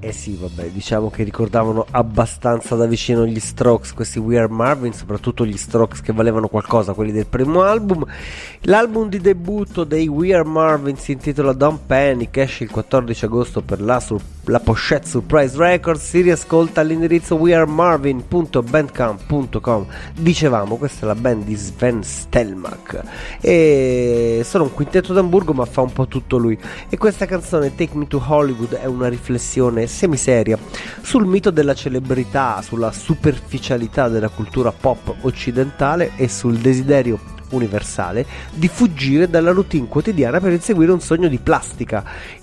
Eh sì, vabbè, diciamo che ricordavano abbastanza da vicino gli Strokes, questi We Are Marvin, soprattutto gli Strokes che valevano qualcosa, quelli del primo album. L'album di debutto dei We Are Marvin si intitola Don't Panic, esce il 14 agosto per la Pochette Surprise Records. Si riascolta all'indirizzo wearmarvin.bandcamp.com. Dicevamo, questa è la band di Sven Stelmach e sono un quintetto d'Amburgo, ma fa un po' tutto lui, e questa canzone Take Me to Hollywood è una riflessione semiseria sul mito della celebrità, sulla superficialità della cultura pop occidentale e sul desiderio universale di fuggire dalla routine quotidiana per inseguire un sogno di plastica.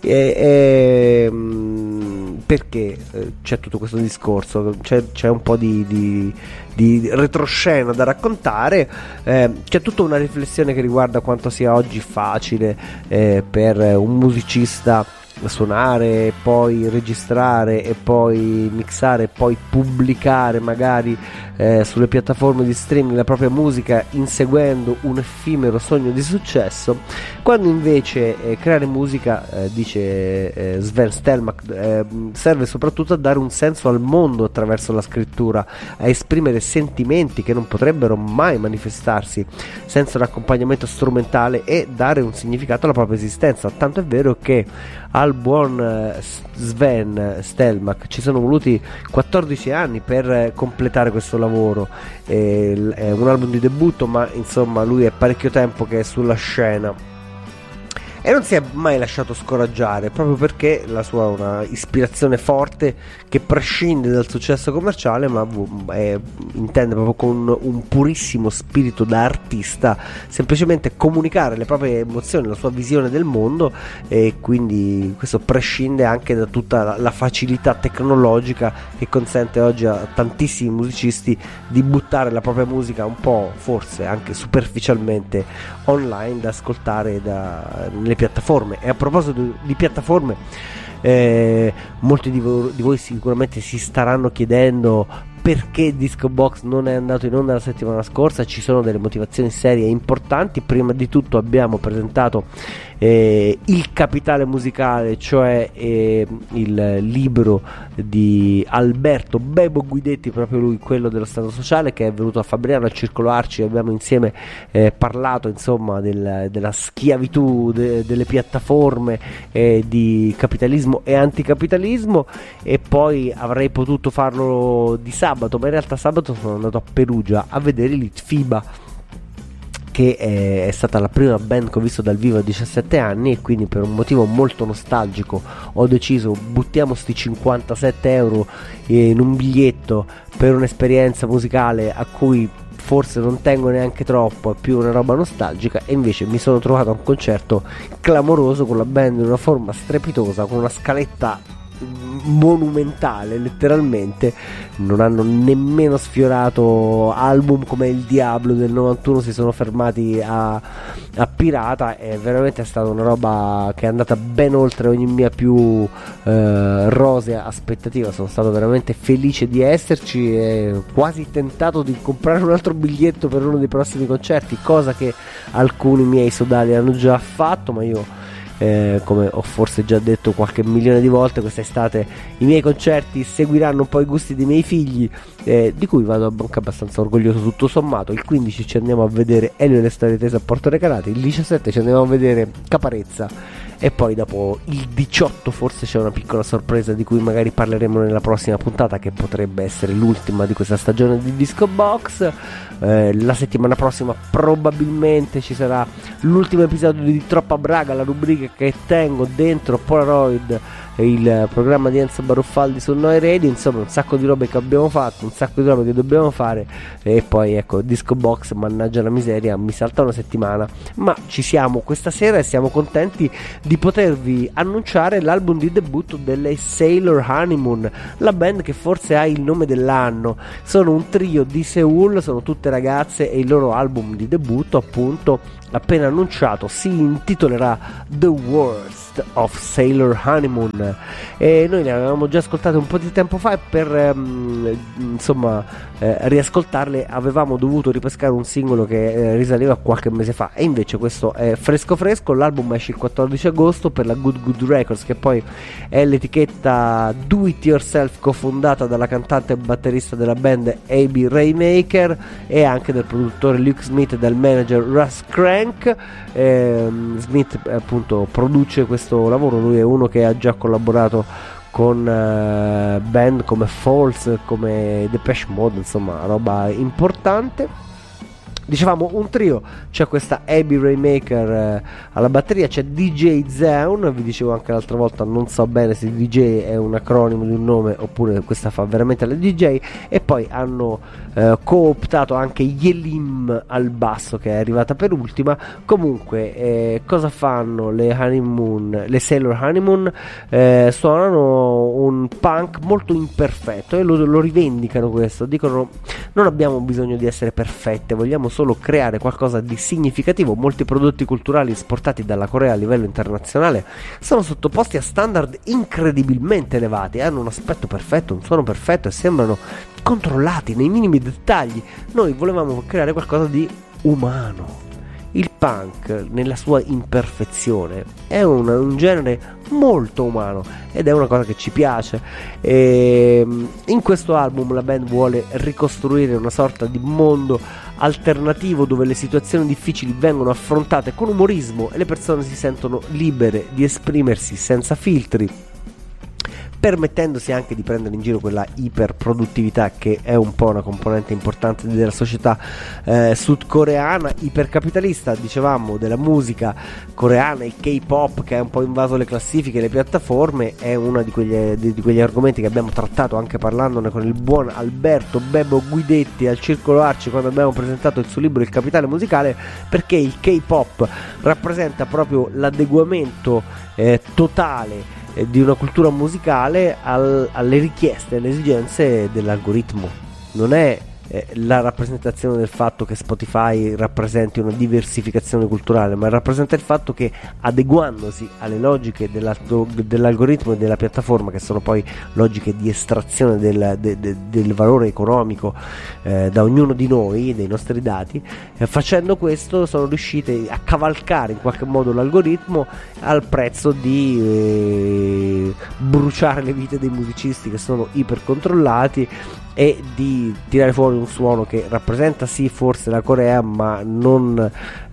Perché c'è tutto questo discorso, c'è un po' di retroscena da raccontare, c'è tutta una riflessione che riguarda quanto sia oggi facile per un musicista suonare, poi registrare e poi mixare e poi pubblicare magari sulle piattaforme di streaming la propria musica, inseguendo un effimero sogno di successo, quando invece creare musica, dice Sven Stelmach, serve soprattutto a dare un senso al mondo attraverso la scrittura, a esprimere sentimenti che non potrebbero mai manifestarsi senza un accompagnamento strumentale e dare un significato alla propria esistenza. Tanto è vero che al buon Sven Stelmach ci sono voluti 14 anni per completare questo lavoro. È un album di debutto, ma insomma lui è parecchio tempo che è sulla scena e non si è mai lasciato scoraggiare, proprio perché la sua è una ispirazione forte che prescinde dal successo commerciale, ma intende proprio con un purissimo spirito da artista semplicemente comunicare le proprie emozioni, la sua visione del mondo, e quindi questo prescinde anche da tutta la facilità tecnologica che consente oggi a tantissimi musicisti di buttare la propria musica un po', forse anche superficialmente, online da ascoltare nelle piattaforme. E a proposito di piattaforme, molti di voi sicuramente si staranno chiedendo perché Disco Box non è andato in onda la settimana scorsa. Ci sono delle motivazioni serie e importanti. Prima di tutto abbiamo presentato Il Capitale Musicale, cioè il libro di Alberto Bebo Guidetti, proprio lui, quello dello Stato Sociale, che è venuto a Fabriano al Circolo Arci. Abbiamo insieme parlato insomma della schiavitù delle piattaforme, di capitalismo e anticapitalismo, e poi avrei potuto farlo di sabato, ma in realtà sabato sono andato a Perugia a vedere i Litfiba, che è stata la prima band che ho visto dal vivo a 17 anni, e quindi per un motivo molto nostalgico ho deciso buttiamo sti 57 euro in un biglietto per un'esperienza musicale a cui forse non tengo neanche troppo, è più una roba nostalgica, e invece mi sono trovato a un concerto clamoroso con la band in una forma strepitosa, con una scaletta monumentale, letteralmente. Non hanno nemmeno sfiorato album come Il Diablo del 91, si sono fermati a Pirata. È veramente stata una roba che è andata ben oltre ogni mia più rosea aspettativa. Sono stato veramente felice di esserci e quasi tentato di comprare un altro biglietto per uno dei prossimi concerti, cosa che alcuni miei sodali hanno già fatto, ma io come ho forse già detto qualche milione di volte, quest'estate i miei concerti seguiranno un po' i gusti dei miei figli, di cui vado anche abbastanza orgoglioso tutto sommato. Il 15 ci andiamo a vedere Elio e le storie tese a Porto Recanati, il 17 ci andiamo a vedere Caparezza, e poi dopo il 18 forse c'è una piccola sorpresa di cui magari parleremo nella prossima puntata, che potrebbe essere l'ultima di questa stagione di Disco Box. La settimana prossima probabilmente ci sarà l'ultimo episodio di Troppa Braga, la rubrica che tengo dentro Polaroid, il programma di Enzo Baruffaldi su Noi Radio. Insomma, un sacco di robe che abbiamo fatto, un sacco di robe che dobbiamo fare, e poi ecco, Disco Box, mannaggia la miseria, mi salta una settimana, ma ci siamo questa sera e siamo contenti di potervi annunciare l'album di debutto delle Sailor Honeymoon, la band che forse ha il nome dell'anno. Sono un trio di Seoul, sono tutte ragazze, e il loro album di debutto, appunto appena annunciato, si intitolerà The Worst of Sailor Honeymoon. e noi le avevamo già ascoltate un po' di tempo fa, e per riascoltarle avevamo dovuto ripescare un singolo che risaleva a qualche mese fa, e invece questo è fresco fresco. L'album esce il 14 agosto per la Good Good Records, che poi è l'etichetta do it yourself cofondata dalla cantante e batterista della band A.B. Raymaker e anche del produttore Luke Smith e del manager Russ Crank. Smith appunto produce questo lavoro, lui è uno che ha già collaborato con band come Falls, come Depeche Mode, insomma roba importante. Dicevamo un trio, c'è questa Abby Raymaker alla batteria, c'è DJ Zeun, vi dicevo anche l'altra volta, non so bene se DJ è un acronimo di un nome oppure questa fa veramente la DJ, e poi hanno cooptato anche Yelim al basso, che è arrivata per ultima. Comunque cosa fanno le Sailor Honeymoon? Suonano un punk molto imperfetto e lo rivendicano questo, dicono non abbiamo bisogno di essere perfette, vogliamo solo creare qualcosa di significativo. Molti prodotti culturali esportati dalla Corea a livello internazionale sono sottoposti a standard incredibilmente elevati, hanno un aspetto perfetto, un suono perfetto e sembrano controllati nei minimi dettagli. Noi volevamo creare qualcosa di umano. Il punk nella sua imperfezione è un genere molto umano ed è una cosa che ci piace, e in questo album la band vuole ricostruire una sorta di mondo alternativo dove le situazioni difficili vengono affrontate con umorismo e le persone si sentono libere di esprimersi senza filtri, permettendosi anche di prendere in giro quella iperproduttività che è un po' una componente importante della società sudcoreana, ipercapitalista, dicevamo, della musica coreana. Il K-pop, che ha un po' invaso le classifiche e le piattaforme, è uno di quegli argomenti che abbiamo trattato anche parlandone con il buon Alberto Bebo Guidetti al Circolo Arci quando abbiamo presentato il suo libro Il Capitale Musicale, perché il K-pop rappresenta proprio l'adeguamento totale di una cultura musicale alle richieste, alle esigenze dell'algoritmo. Non è la rappresentazione del fatto che Spotify rappresenti una diversificazione culturale, ma rappresenta il fatto che, adeguandosi alle logiche dell'algoritmo e della piattaforma, che sono poi logiche di estrazione del valore economico da ognuno di noi, dei nostri dati, facendo questo sono riuscite a cavalcare in qualche modo l'algoritmo al prezzo di bruciare le vite dei musicisti che sono ipercontrollati e di tirare fuori un suono che rappresenta sì forse la Corea, ma non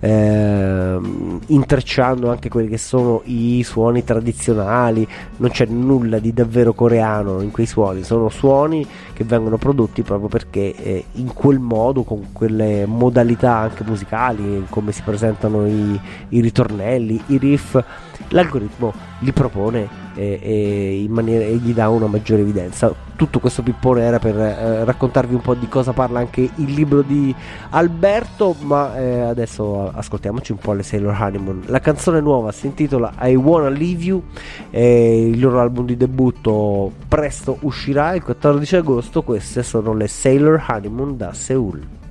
intrecciando anche quelli che sono i suoni tradizionali. Non c'è nulla di davvero coreano in quei suoni, sono suoni che vengono prodotti proprio perché in quel modo, con quelle modalità anche musicali, come si presentano i ritornelli, i riff, l'algoritmo li propone e gli dà una maggiore evidenza. Tutto questo pippone era per raccontarvi un po' di cosa parla anche il libro di Alberto, ma adesso ascoltiamoci un po' le Sailor Honeymoon. La canzone nuova si intitola I Wanna Leave You, il loro album di debutto presto uscirà il 14 agosto. Queste sono le Sailor Honeymoon da Seoul.